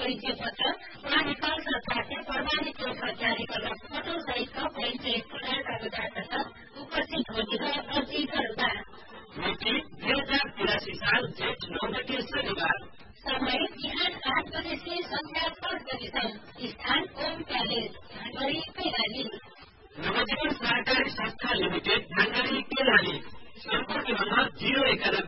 परिचय पत्र वहाँ नेपाल सरकारले प्रमाणित लेखा जारी गर्न फोटो सहितका परिचय प्रदान कागजात उपस्थित हुने अर्जीहरूमा मिति 2083 साल जेठ 9 गते शनिबार। समय बिहान 8 बजेसे सन्ध्या 5 बजेसम्म। स्थान ओम प्यालेस ढाङ्गरी कैलाली। नवजीवन सहकारी संस्था लिमिटेड ढाङ्गरी कैलाली। सम्पर्क नम्बर 081